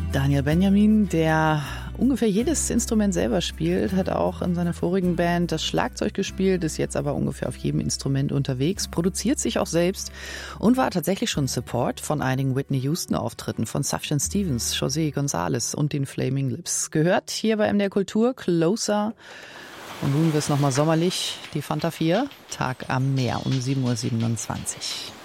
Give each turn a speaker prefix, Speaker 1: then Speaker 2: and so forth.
Speaker 1: Daniel Benjamin, der ungefähr jedes Instrument selber spielt, hat auch in seiner vorigen Band das Schlagzeug gespielt, ist jetzt aber ungefähr auf jedem Instrument unterwegs, produziert sich auch selbst und war tatsächlich schon Support von einigen Whitney Houston-Auftritten von Sufjan Stevens, José González und den Flaming Lips. Gehört hier bei MDR Kultur, Closer. Und nun wird es nochmal sommerlich, die Fanta 4, Tag am Meer um 7.27 Uhr.